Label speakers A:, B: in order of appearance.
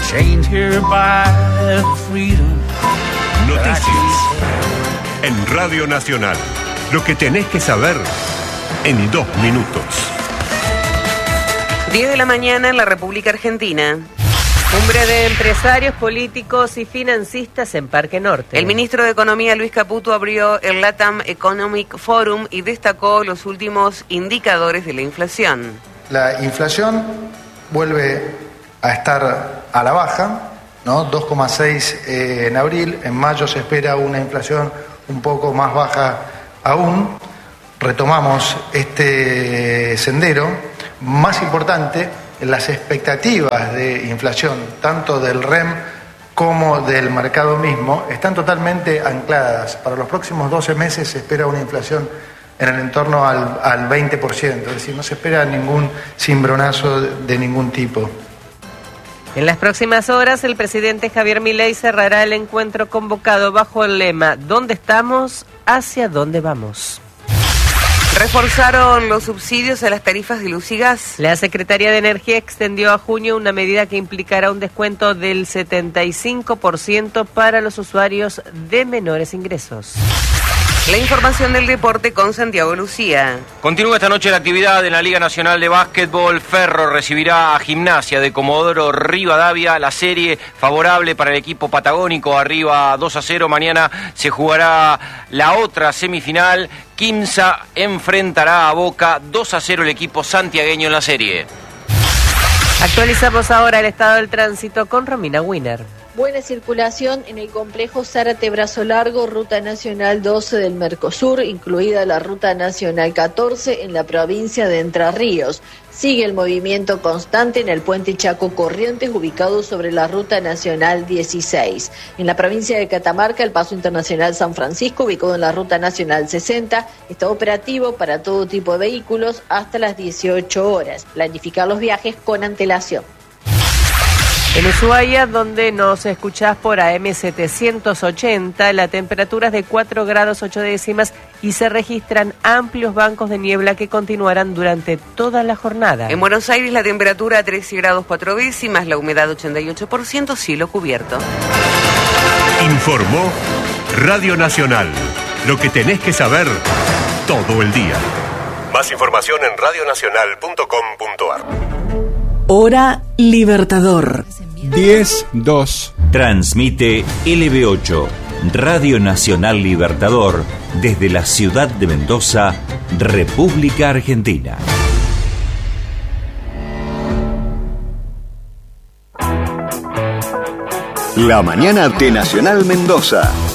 A: chained here by freedom.
B: Noticias en Radio Nacional. Lo que tenés que saber en 2 minutos.
C: 10 de la mañana en la República Argentina.
D: Cumbre de empresarios, políticos y financistas en Parque Norte.
C: El ministro de Economía, Luis Caputo, abrió el LATAM Economic Forum y destacó los últimos indicadores de la inflación.
E: La inflación vuelve a estar a la baja, ¿no? 2,6 en abril. En mayo se espera una inflación un poco más baja aún. Retomamos este sendero. Más importante, las expectativas de inflación, tanto del REM como del mercado mismo, están totalmente ancladas. Para los próximos 12 meses se espera una inflación en el entorno al 20%, es decir, no se espera ningún cimbronazo de ningún tipo.
D: En las próximas horas, el presidente Javier Milei cerrará el encuentro convocado bajo el lema ¿Dónde estamos? ¿Hacia dónde vamos?
C: Reforzaron los subsidios a las tarifas de luz y gas.
D: La Secretaría de Energía extendió a junio una medida que implicará un descuento del 75% para los usuarios de menores ingresos.
C: La información del deporte con Santiago Lucía.
F: Continúa esta noche la actividad en la Liga Nacional de Básquetbol. Ferro recibirá a Gimnasia de Comodoro Rivadavia. La serie favorable para el equipo patagónico, arriba 2-0. Mañana se jugará la otra semifinal. Quimsa enfrentará a Boca. 2-0 el equipo santiagueño en la serie.
D: Actualizamos ahora el estado del tránsito con Romina Wiener.
G: Buena circulación en el complejo Zárate Brazo Largo, Ruta Nacional 12 del Mercosur, incluida la Ruta Nacional 14 en la provincia de Entre Ríos. Sigue el movimiento constante en el puente Chaco Corrientes, ubicado sobre la Ruta Nacional 16. En la provincia de Catamarca, el Paso Internacional San Francisco, ubicado en la Ruta Nacional 60, está operativo para todo tipo de vehículos hasta las 18 horas. Planificar los viajes con antelación.
D: En Ushuaia, donde nos escuchás por AM 780, la temperatura es de 4 grados 8 décimas y se registran amplios bancos de niebla que continuarán durante toda la jornada.
C: En Buenos Aires la temperatura 13 grados 4 décimas, la humedad 88%, cielo cubierto.
B: Informó Radio Nacional. Lo que tenés que saber todo el día. Más información en radionacional.com.ar.
H: Hora Libertador.
I: 10-2.
J: Transmite LB8, Radio Nacional Libertador, desde la ciudad de Mendoza, República Argentina.
K: La mañana de Nacional Mendoza.